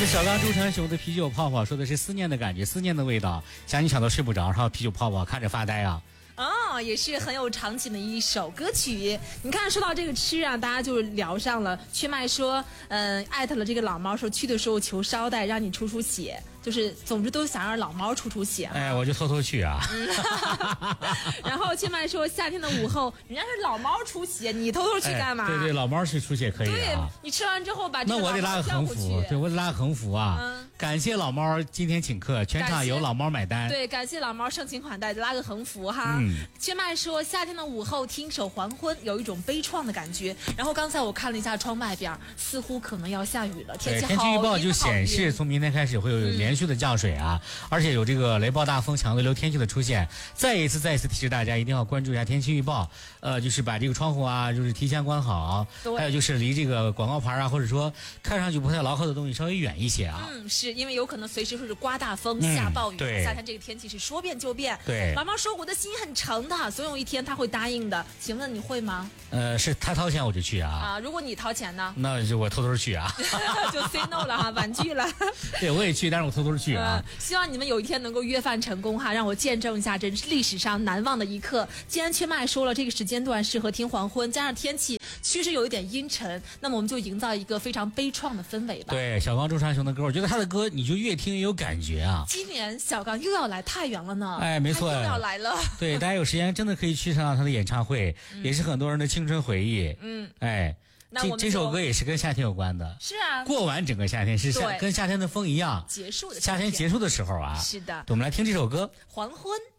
是小刚周传雄的啤酒泡泡，说的是思念的感觉，思念的味道，想你想到睡不着，然后啤酒泡泡看着发呆啊。 也是很有场景的一首歌曲。你看，说到这个吃啊，大家就聊上了。缺麦说，艾特了这个老猫，说去的时候求捎带，让你出血，就是总之都想让老猫出血。 哎，我就偷偷去啊。 然后缺麦说，夏天的午后，人家是老猫出血，你偷偷去干嘛？ 对对，老猫去出血可以啊。 对，你吃完之后把这个那我得拉个横幅，对我得拉个横幅啊。感谢老猫今天请客，全场由老猫买单。 对，感谢老猫盛情款待，拉个横幅哈。缺麦说，夏天的午后听首黄昏，有一种悲怆的感觉。然后刚才我看了一下窗外边，似乎可能要下雨了，天气预报就显示从明天开始会有连续的降水啊，而且有这个雷暴大风、强对流天气的出现。再一次提示大家一定要关注一下天气预报，就是把这个窗户啊，就是提前关好，还有就是离这个广告牌啊，或者说看上去不太牢靠的东西稍微远一些啊。 是因为有可能随时会是刮大风、下暴雨。 对， 夏天这个天气是说变就变。 对， 老猫说我的心很诚的，总有一天他会答应的。请问你会吗？ 是他掏钱我就去啊。 如果你掏钱呢？ 那就我偷偷去啊。 就 say no 了哈，婉拒了。 对，我也去，但是我偷偷去啊。 希望你们有一天能够约饭成功哈，让我见证一下这历史上难忘的一刻。既然缺麦说了这个时间段适合听黄昏，加上天气确实有一点阴沉，那么我们就营造一个非常悲怆的氛围吧。 对，小刚周传雄的歌，我觉得他的歌你就越听越有感觉啊。 今年小刚又要来太原了呢。 哎，没错， 又要来了。 对，大家有时间真的可以去上他的演唱会，也是很多人的青春回忆。哎。这首歌也是跟夏天有关的。 是啊， 过完整个夏天是跟夏天的风一样， 结束的夏天结束的时候啊。 是的， 我们来听这首歌《 黄昏》。